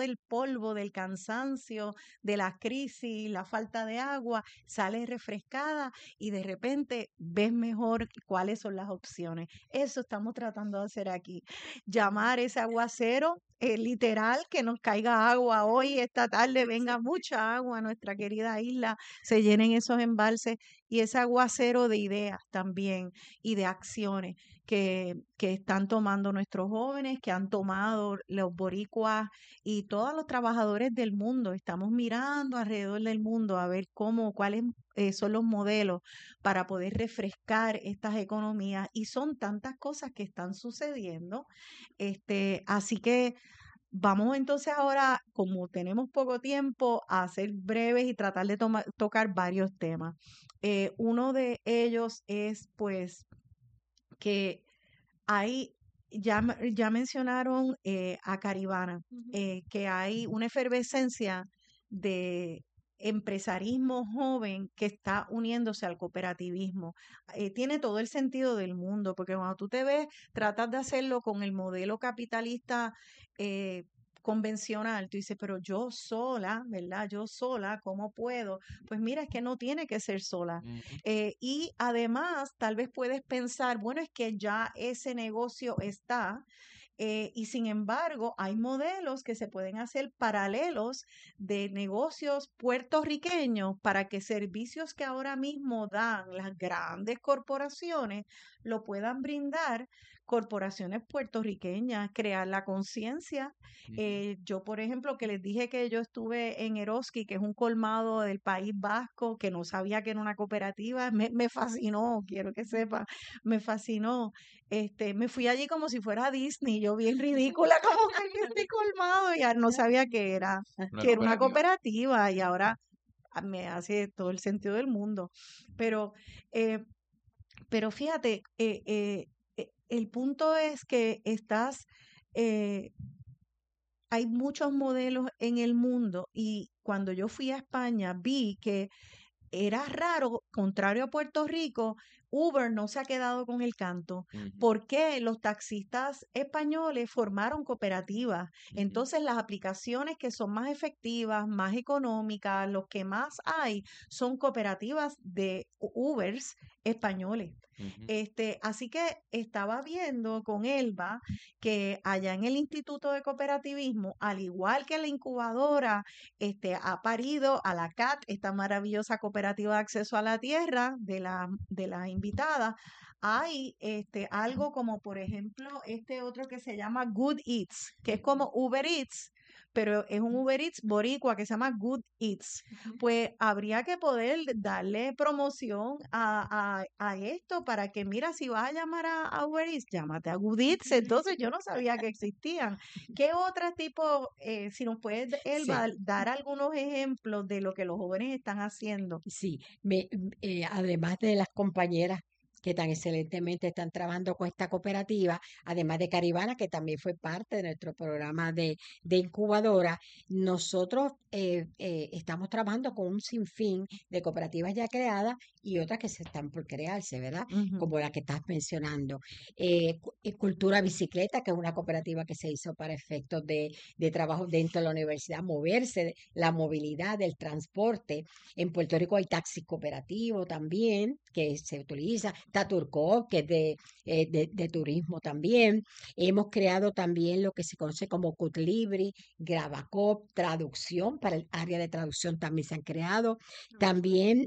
del polvo, del cansancio, de la crisis, la falta de agua, sales refrescada y de repente ves mejor cuáles son las opciones. Eso estamos tratando de hacer aquí. Llamar ese aguacero, literal, que nos caiga agua hoy, esta tarde, venga mucha agua a nuestra querida isla, se llenen esos embalses y ese aguacero de ideas también y de acciones que están tomando nuestros jóvenes, que han tomado los boricuas y todos los trabajadores del mundo. Estamos mirando alrededor del mundo a ver cuáles son los modelos para poder refrescar estas economías y son tantas cosas que están sucediendo. Así que vamos entonces ahora, como tenemos poco tiempo, a ser breves y tratar de tocar varios temas. Uno de ellos es pues que hay, ya mencionaron a Caribana, que hay una efervescencia de empresarismo joven que está uniéndose al cooperativismo. Tiene todo el sentido del mundo, porque cuando tú te ves, tratas de hacerlo con el modelo capitalista eh, convencional, tú dices, pero yo sola, ¿verdad? Yo sola, ¿cómo puedo? Pues mira, es que no tiene que ser sola. Ujú. Y además, tal vez puedes pensar, bueno, es que ya ese negocio está, y sin embargo, hay modelos que se pueden hacer paralelos de negocios puertorriqueños para que servicios que ahora mismo dan las grandes corporaciones lo puedan brindar corporaciones puertorriqueñas, crear la conciencia. Ujú. Yo, por ejemplo, que les dije que yo estuve en Eroski, que es un colmado del País Vasco, que no sabía que era una cooperativa, me fascinó, quiero que sepa, me fascinó. Me fui allí como si fuera Disney, yo bien ridícula, como que en este colmado, ya no sabía Una que era una cooperativa. cooperativa y ahora me hace todo el sentido del mundo. Pero, eh, pero fíjate, el punto es que eh, hay muchos modelos en el mundo y cuando yo fui a España vi que era raro, contrario a Puerto Rico, Uber no se ha quedado con el canto, Ujú. porque los taxistas españoles formaron cooperativas. Ujú. Entonces, las aplicaciones que son más efectivas, más económicas, los que más hay, son cooperativas de Ubers españoles. Ujú. Así que estaba viendo con Elba que allá en el Instituto de Cooperativismo, al igual que la incubadora, ha parido a la CAT, esta maravillosa cooperativa de acceso a la tierra de las invitadas. Hay algo como, por ejemplo, este otro que se llama Good Eats, que es como Uber Eats, pero es un Uber Eats boricua que se llama Good Eats. Pues habría que poder darle promoción a esto para que, mira, si vas a llamar a Uber Eats, llámate a Good Eats. Entonces yo no sabía que existían. ¿Qué otro tipo, si nos puedes, Sí, Elba, dar algunos ejemplos de lo que los jóvenes están haciendo? sí. Además de las compañeras que tan excelentemente están trabajando con esta cooperativa, además de Caribana, que también fue parte de nuestro programa de incubadora, nosotros estamos trabajando con un sinfín de cooperativas ya creadas y otras que se están por crearse, ¿verdad? Ujú. Como la que estás mencionando. Cultura Bicicleta, que es una cooperativa que se hizo para efectos de trabajo dentro de la universidad, moverse, la movilidad, del transporte. En Puerto Rico hay taxi cooperativo también, que se utiliza. Taturco, que es de turismo también. Hemos creado también lo que se conoce como Cutlibri, Gravacop, traducción, para el área de traducción también se han creado. También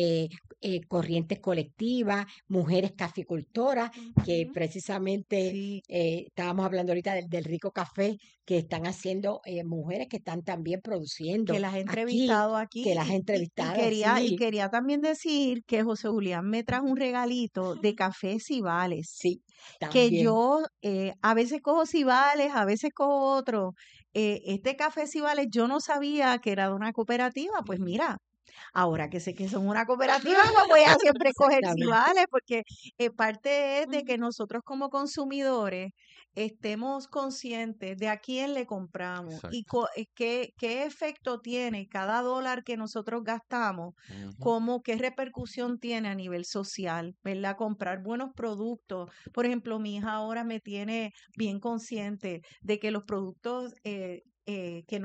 corrientes colectivas, mujeres caficultoras, que Ujú. precisamente Sí, estábamos hablando ahorita del rico café que están haciendo mujeres que están también que produciendo las he aquí, entrevistado que aquí las he y entrevistado, y sí, quería también decir que José Julián me trajo un regalito de café Cibales, sí, que también. yo a veces cojo Cibales, a veces cojo otro. Este café Cibales yo no sabía que era de una cooperativa, pues Ujú. mira, ahora que sé que son una cooperativa, pues voy a siempre coger Exactamente. Cibales, porque parte es de que nosotros como consumidores estemos conscientes de a quién le compramos y Exacto. qué efecto tiene cada dólar que nosotros gastamos, Ujú. cómo, qué repercusión tiene a nivel social, ¿verdad? Comprar buenos productos. Por ejemplo, mi hija ahora me tiene bien consciente de que los productos que